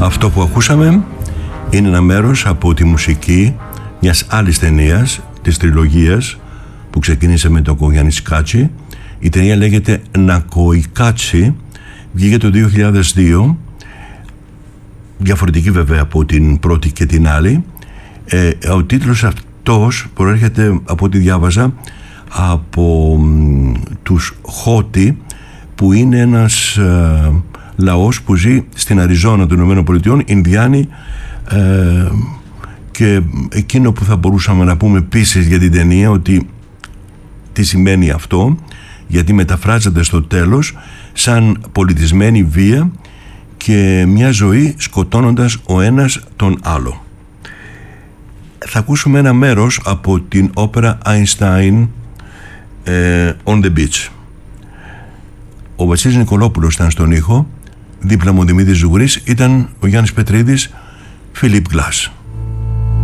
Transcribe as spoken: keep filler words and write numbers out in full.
Αυτό που ακούσαμε είναι ένα μέρος από τη μουσική μιας άλλης ταινίας, της τριλογίας που ξεκίνησε με τον Κογιάννη Σκάτσι. Η ταινία λέγεται Νακοϊκάτσι, βγήκε το δύο χιλιάδες δύο, διαφορετική βέβαια από την πρώτη και την άλλη. ε, ο τίτλος αυτός προέρχεται, από ό,τι διάβαζα, από μ, τους Χότι, που είναι ένας ε, λαός που ζει στην Αριζόνα των Ηνωμένων Πολιτειών, Ινδιάνοι, ε, και εκείνο που θα μπορούσαμε να πούμε επίσης για την ταινία, ότι τι σημαίνει αυτό, γιατί μεταφράζεται στο τέλος σαν πολιτισμένη βία και μια ζωή σκοτώνοντας ο ένας τον άλλο. Θα ακούσουμε ένα μέρος από την όπερα Einstein, ε, On the Beach. Ο Βασίλης Νικολόπουλος ήταν στον ήχο, δίπλα μου ο Δημήτρης Ζουγρής, ήταν ο Γιάννης Πετρίδης, Philip Glass.